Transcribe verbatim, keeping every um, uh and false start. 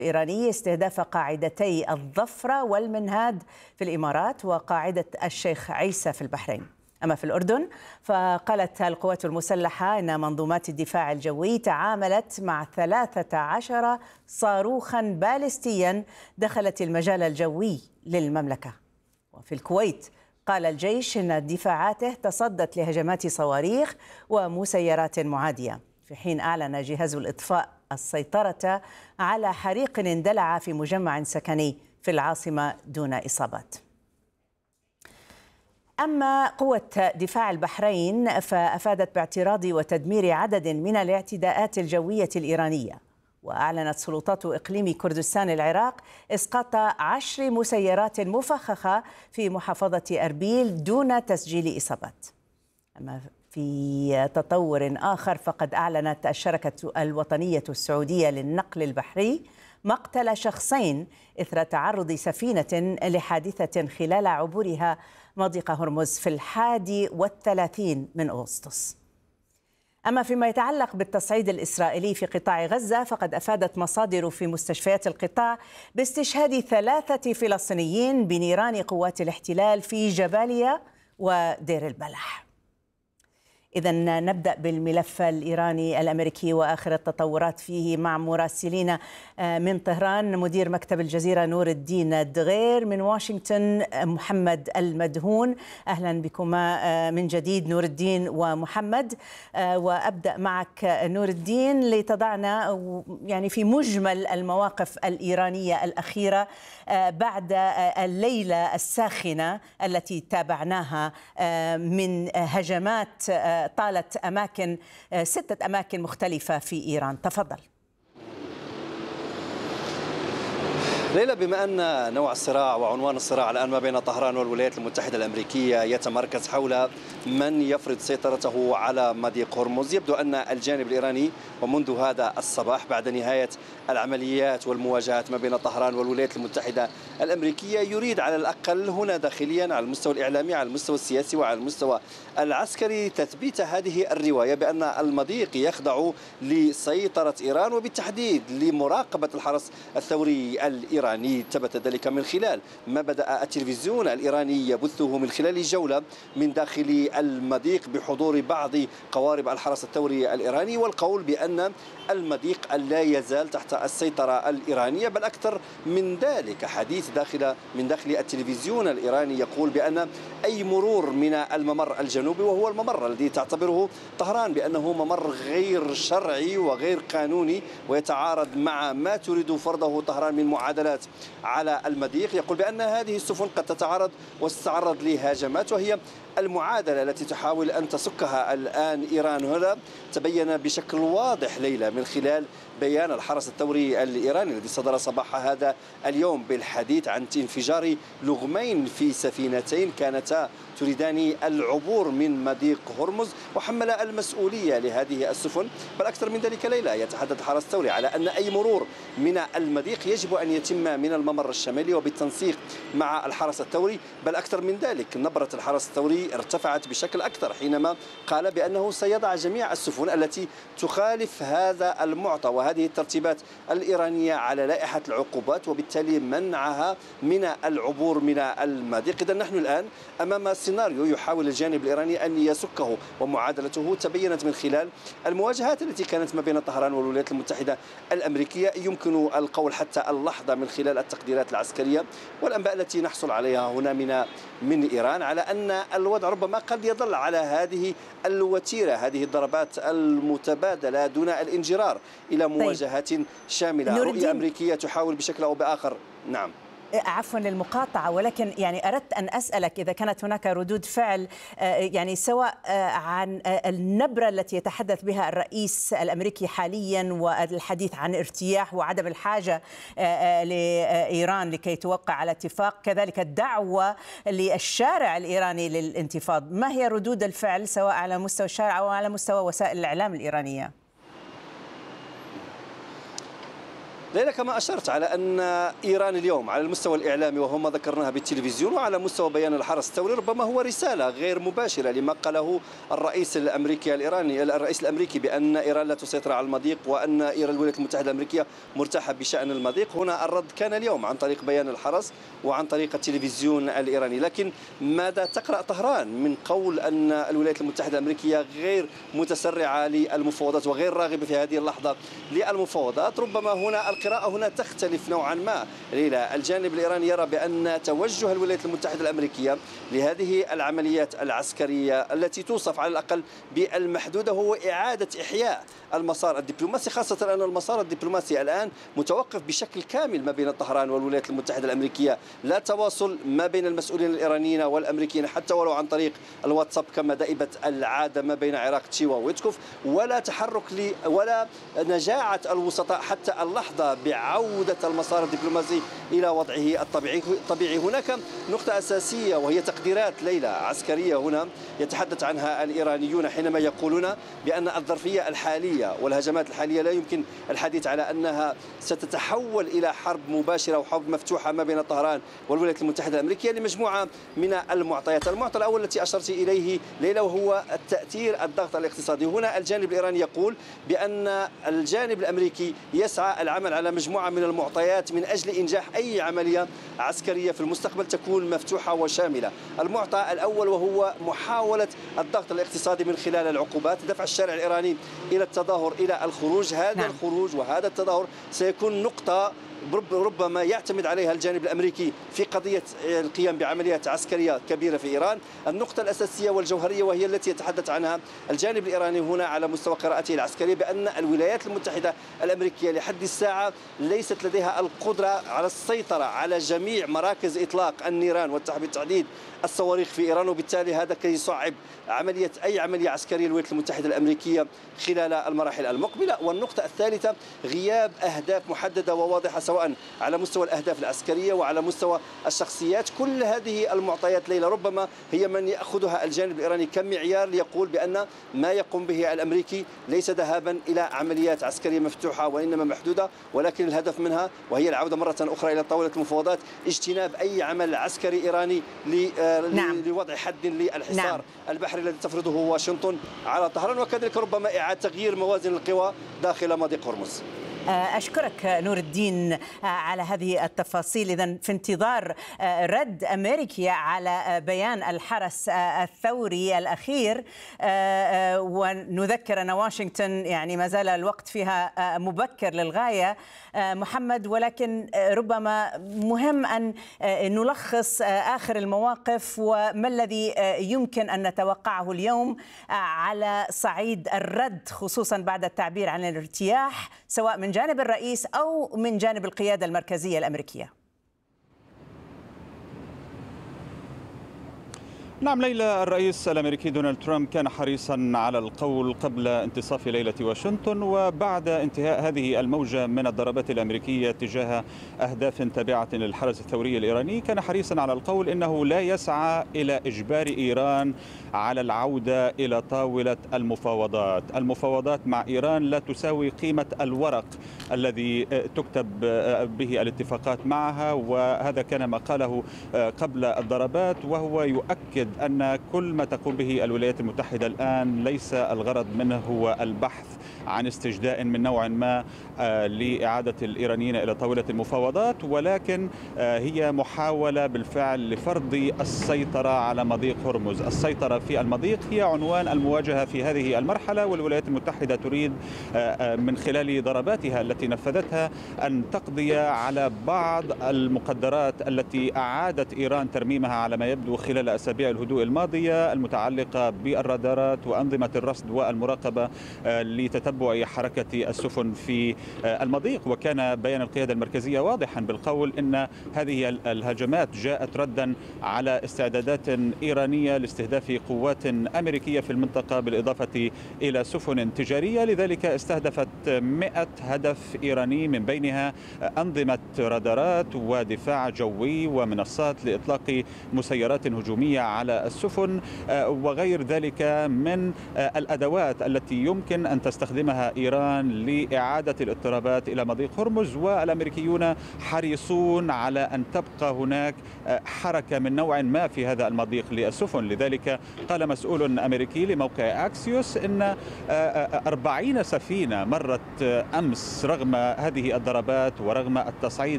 الإيراني استهداف قاعدتي الظفرة والمنهاد في الإمارات وقاعدة الشيخ عيسى في البحرين. أما في الأردن فقالت القوات المسلحة إن منظومات الدفاع الجوي تعاملت مع ثلاثة عشر صاروخا باليستيا دخلت المجال الجوي للمملكة. وفي الكويت قال الجيش إن دفاعاته تصدت لهجمات صواريخ ومسيرات معادية، في حين أعلن جهاز الإطفاء السيطرة على حريق اندلع في مجمع سكني في العاصمة دون إصابات. أما قوة دفاع البحرين فأفادت باعتراض وتدمير عدد من الاعتداءات الجوية الإيرانية، وأعلنت سلطات إقليم كردستان العراق إسقاط عشر مسيرات مفخخة في محافظة أربيل دون تسجيل إصابات. أما في تطور آخر فقد أعلنت الشركة الوطنية السعودية للنقل البحري مقتل شخصين إثر تعرض سفينة لحادثة خلال عبورها مضيق هرمز في الحادي والثلاثين من أغسطس. أما فيما يتعلق بالتصعيد الإسرائيلي في قطاع غزة فقد أفادت مصادر في مستشفيات القطاع باستشهاد ثلاثة فلسطينيين بنيران قوات الاحتلال في جباليا ودير البلح. إذا نبدأ بالملف الإيراني الأمريكي وآخر التطورات فيه مع مراسلين من طهران، مدير مكتب الجزيرة نور الدين الدغير، من واشنطن محمد المدهون. أهلا بكما من جديد نور الدين ومحمد، وأبدأ معك نور الدين لتضعنا يعني في مجمل المواقف الإيرانية الأخيرة بعد الليلة الساخنة التي تابعناها من هجمات طالت أماكن ستة أماكن مختلفة في إيران. تفضل. ليلى، بما أن نوع الصراع وعنوان الصراع الآن ما بين طهران والولايات المتحدة الأمريكية يتمركز حول من يفرض سيطرته على مضيق هرمز، يبدو أن الجانب الإيراني ومنذ هذا الصباح بعد نهاية العمليات والمواجهات ما بين طهران والولايات المتحدة الأمريكية يريد على الأقل هنا داخليا على المستوى الإعلامي على المستوى السياسي وعلى المستوى العسكري تثبيت هذه الرواية بأن المضيق يخضع لسيطرة إيران وبالتحديد لمراقبة الحرس الثوري الإيراني. ثبت ذلك من خلال ما بدأ التلفزيون الإيراني يبثه من خلال جولة من داخل المضيق بحضور بعض قوارب الحرس الثوري الإيراني، والقول بأن المضيق لا يزال تحت السيطرة الإيرانية، بل أكثر من ذلك حديث داخل من داخل التلفزيون الإيراني يقول بأن أي مرور من الممر الجنوبي وهو الممر الذي تعتبره طهران بأنه ممر غير شرعي وغير قانوني ويتعارض مع ما تريد فرضه طهران من معادلات على المضيق، يقول بأن هذه السفن قد تتعرض وتتعرض لهجمات، وهي المعادلة التي تحاول أن تسكها الآن إيران. هذا تبين بشكل واضح ليلى من خلال بيان الحرس الثوري الإيراني الذي صدر صباح هذا اليوم بالحديث عن انفجار لغمين في سفينتين كانتا تريدان العبور من مضيق هرمز، وحمل المسؤولية لهذه السفن. بل أكثر من ذلك ليلى يتحدث الحرس الثوري على أن أي مرور من المضيق يجب أن يتم من الممر الشمالي وبالتنسيق مع الحرس الثوري. بل أكثر من ذلك نبرة الحرس الثوري ارتفعت بشكل أكثر حينما قال بأنه سيضع جميع السفن التي تخالف هذا المعطى وهذه الترتيبات الإيرانية على لائحة العقوبات وبالتالي منعها من العبور من المضيق. إذا نحن الآن أمام سيناريو يحاول الجانب الإيراني أن يسكه، ومعادلته تبينت من خلال المواجهات التي كانت ما بين طهران والولايات المتحدة الأمريكية. يمكن القول حتى اللحظة من خلال التقديرات العسكرية والأنباء التي نحصل عليها هنا من من إيران على أن الوضع ربما قد يظل على هذه الوتيرة، هذه الضربات المتبادلة دون الانجرار إلى مواجهات شاملة. رؤية أمريكية تحاول بشكل أو بآخر. نعم عفوا للمقاطعة، ولكن يعني أردت أن أسألك إذا كانت هناك ردود فعل يعني سواء عن النبرة التي يتحدث بها الرئيس الأمريكي حاليا والحديث عن ارتياح وعدم الحاجة لإيران لكي توقع على اتفاق، كذلك الدعوة للشارع الإيراني للانتفاض. ما هي ردود الفعل سواء على مستوى الشارع أو على مستوى وسائل الإعلام الإيرانية؟ ليلى كما أشرت على أن إيران اليوم على المستوى الإعلامي وهو ما ذكرناها بالتلفزيون وعلى مستوى بيان الحرس الثوري ربما هو رسالة غير مباشرة لما قاله الرئيس الأمريكي الإيراني الرئيس الأمريكي بأن إيران لا تسيطر على المضيق وأن إيران الولايات المتحدة الأمريكية مرتاحة بشأن المضيق. هنا الرد كان اليوم عن طريق بيان الحرس وعن طريق التلفزيون الإيراني. لكن ماذا تقرأ طهران من قول أن الولايات المتحدة الأمريكية غير متسرعة للمفاوضات وغير راغبة في هذه اللحظة للمفاوضات؟ ربما هنا القراءة هنا تختلف نوعا ما. ليلى الجانب الإيراني يرى بأن توجه الولايات المتحدة الأمريكية لهذه العمليات العسكرية التي توصف على الأقل بالمحدودة هو إعادة إحياء المسار الدبلوماسي، خاصة أن المسار الدبلوماسي الآن متوقف بشكل كامل ما بين طهران والولايات المتحدة الأمريكية. لا تواصل ما بين المسؤولين الإيرانيين والأمريكيين حتى ولو عن طريق الواتساب كما دائبت العادة ما بين عراق تشيوا ويتكوف، ولا تحرك لي ولا نجاعة الوسطاء حتى اللحظة بعودة المسار الدبلوماسي إلى وضعه الطبيعي. طبيعي. هناك نقطة أساسية وهي تقديرات ليلى عسكرية هنا يتحدث عنها الإيرانيون حينما يقولون بأن الظرفية الحالية والهجمات الحالية لا يمكن الحديث على أنها ستتحول إلى حرب مباشرة أو حرب مفتوحة ما بين طهران والولايات المتحدة الأمريكية لمجموعة من المعطيات. المعطى الأول التي أشرت إليه ليلى وهو التأثير الضغط الاقتصادي. هنا الجانب الإيراني يقول بأن الجانب الأمريكي يسعى العمل على مجموعة من المعطيات من أجل إنجاح أي عملية عسكرية في المستقبل تكون مفتوحة وشاملة. المعطى الأول وهو محاولة الضغط الاقتصادي من خلال العقوبات، دفع الشارع الإيراني إلى التظاهر إلى الخروج. هذا نعم. الخروج وهذا التظاهر سيكون نقطة ربما يعتمد عليها الجانب الأمريكي في قضية القيام بعمليات عسكرية كبيرة في إيران. النقطة الأساسية والجوهرية وهي التي يتحدث عنها الجانب الإيراني هنا على مستوى قراءته العسكرية بأن الولايات المتحدة الأمريكية لحد الساعة ليست لديها القدرة على السيطرة على جميع مراكز إطلاق النيران بالتحديد الصواريخ في إيران، وبالتالي هذا يصعب عملية أي عملية عسكرية للولايات المتحدة الأمريكية خلال المراحل المقبلة. والنقطة الثالثة غياب أهداف محددة وواضحة سواء على مستوى الأهداف العسكرية وعلى مستوى الشخصيات. كل هذه المعطيات ليلى ربما هي من يأخذها الجانب الإيراني كمعيار ليقول بأن ما يقوم به الأمريكي ليس ذهابا إلى عمليات عسكرية مفتوحة وإنما محدودة، ولكن الهدف منها وهي العودة مرة أخرى إلى طاولة المفاوضات اجتناب أي عمل عسكري إيراني نعم. لوضع حد للحصار نعم. البحري الذي تفرضه واشنطن على طهران، وكذلك ربما إعادة تغيير موازين القوى داخل مضيق هرمز. أشكرك نور الدين على هذه التفاصيل. إذن في انتظار رد أمريكي على بيان الحرس الثوري الأخير، ونذكر أن واشنطن يعني ما زال الوقت فيها مبكر للغاية محمد، ولكن ربما مهم أن نلخص آخر المواقف وما الذي يمكن أن نتوقعه اليوم على صعيد الرد، خصوصا بعد التعبير عن الارتياح سواء من جانب الرئيس أو من جانب القيادة المركزية الأمريكية. نعم ليلى، الرئيس الأمريكي دونالد ترامب كان حريصا على القول قبل انتصاف ليلة واشنطن وبعد انتهاء هذه الموجة من الضربات الأمريكية تجاه أهداف تابعة للحرس الثوري الإيراني، كان حريصا على القول إنه لا يسعى إلى إجبار إيران على العودة إلى طاولة المفاوضات. المفاوضات مع إيران لا تساوي قيمة الورق الذي تكتب به الاتفاقات معها، وهذا كان ما قاله قبل الضربات، وهو يؤكد أن كل ما تقوم به الولايات المتحدة الآن ليس الغرض منه هو البحث عن استجداء من نوع ما لإعادة الإيرانيين إلى طاولة المفاوضات، ولكن هي محاولة بالفعل لفرض السيطرة على مضيق هرمز. السيطرة في المضيق هي عنوان المواجهة في هذه المرحلة، والولايات المتحدة تريد من خلال ضرباتها التي نفذتها أن تقضي على بعض المقدرات التي أعادت إيران ترميمها على ما يبدو خلال أسابيع الهدوء الماضية المتعلقة بالرادارات وأنظمة الرصد والمراقبة لتتبع حركة السفن في المضيق. وكان بيان القيادة المركزية واضحا بالقول إن هذه الهجمات جاءت ردا على استعدادات إيرانية لاستهداف قوات أمريكية في المنطقة بالإضافة إلى سفن تجارية، لذلك استهدفت مئة هدف إيراني من بينها أنظمة رادارات ودفاع جوي ومنصات لإطلاق مسيرات هجومية على على السفن وغير ذلك من الأدوات التي يمكن أن تستخدمها إيران لإعادة الاضطرابات إلى مضيق هرمز. والأمريكيون حريصون على أن تبقى هناك حركة من نوع ما في هذا المضيق للسفن. لذلك قال مسؤول أمريكي لموقع أكسيوس إن أربعين سفينة مرت أمس رغم هذه الضربات ورغم التصعيد